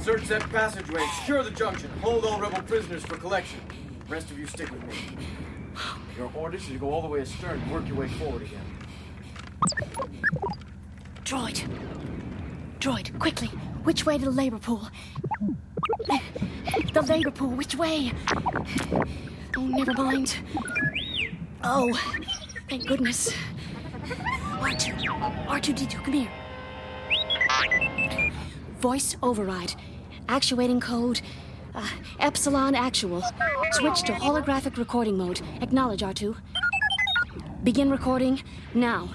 Search that passageway, secure the junction, hold all rebel prisoners for collection. The rest of you stick with me. Your orders is to go all the way astern and work your way forward again. Droid, quickly. Which way to the labor pool? The labor pool, which way? Oh, never mind. Oh, thank goodness. R2-D2, come here. Voice override. Actuating code, Epsilon Actual. Switch to holographic recording mode. Acknowledge, R2. Begin recording now.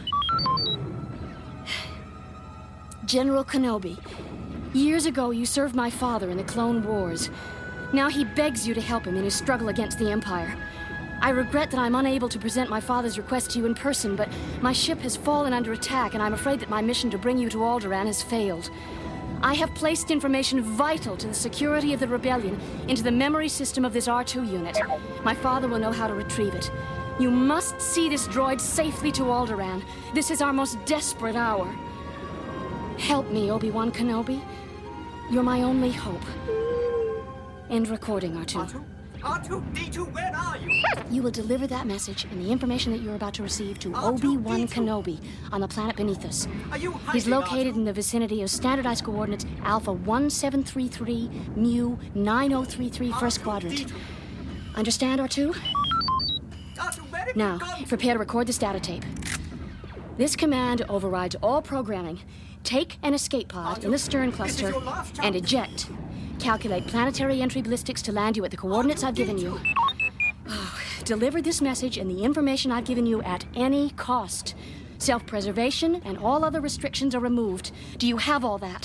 General Kenobi, years ago you served my father in the Clone Wars. Now he begs you to help him in his struggle against the Empire. I regret that I'm unable to present my father's request to you in person, but my ship has fallen under attack, and I'm afraid that my mission to bring you to Alderaan has failed. I have placed information vital to the security of the rebellion into the memory system of this R2 unit. My father will know how to retrieve it. You must see this droid safely to Alderaan. This is our most desperate hour. Help me, Obi-Wan Kenobi. You're my only hope. End recording, R2. R2-D2, where are you? You will deliver that message and the information that you're about to receive to Obi-Wan Kenobi on the planet beneath us. He's located in the vicinity of standardized coordinates Alpha 1733, Mu 9033 first quadrant. Understand, R2? Now, prepare to record this data tape. This command overrides all programming. Take an escape pod in the stern cluster and eject. Calculate planetary entry ballistics to land you at the coordinates I've given you. Deliver this message and the information I've given you at any cost. Self-preservation and all other restrictions are removed. Do you have all that?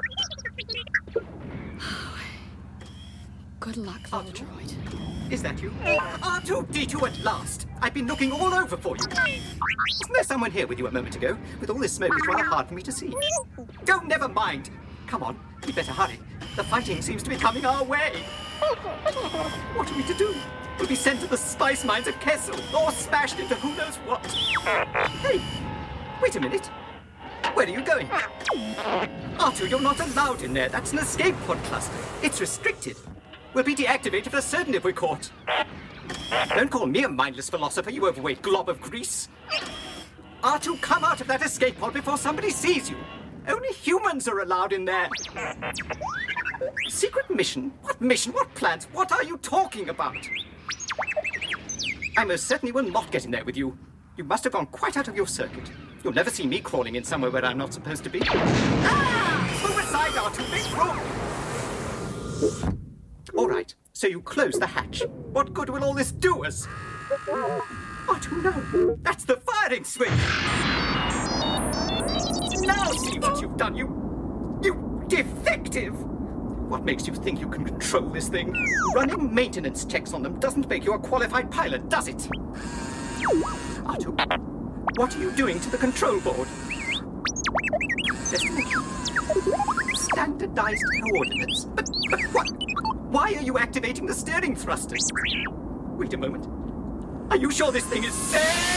Good luck, little droid. Is that you? R2-D2 at last! I've been looking all over for you. Wasn't there someone here with you a moment ago? With all this smoke, it's rather hard for me to see. Don't, never mind. Come on, we better hurry. The fighting seems to be coming our way. What are we to do? We'll be sent to the spice mines of Kessel, or smashed into who knows what. Hey, wait a minute. Where are you going? R2, you're not allowed in there. That's an escape pod cluster. It's restricted. We'll be deactivated for certain if we're caught. Don't call me a mindless philosopher, you overweight glob of grease. R2, come out of that escape pod before somebody sees you. Only humans are allowed in there. Secret mission? What mission? What plans? What are you talking about? I most certainly will not get in there with you. You must have gone quite out of your circuit. You'll never see me crawling in somewhere where I'm not supposed to be. Ah! Move aside, R2. Make room! All right, so you close the hatch. What good will all this do us? R2, no. That's the firing switch! Now see what you've done, you defective! What makes you think you can control this thing? Running maintenance checks on them doesn't make you a qualified pilot, does it? R2, what are you doing to the control board? Destination. Standardized coordinates. But what? Why are you activating the steering thrusters? Wait a moment. Are you sure this thing is safe?